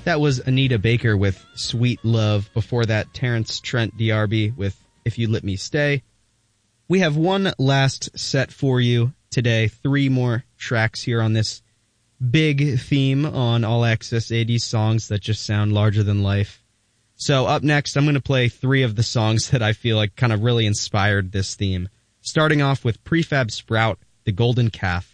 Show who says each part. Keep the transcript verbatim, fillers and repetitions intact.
Speaker 1: That was Anita Baker with Sweet Love. Before that, Terrence Trent D'Arby with If You Let Me Stay. We have one last set for you today. Three more tracks here on this big theme on All Access eighties songs that just sound larger than life. So up next, I'm going to play three of the songs that I feel like kind of really inspired this theme. Starting off with Prefab Sprout, The Golden Calf.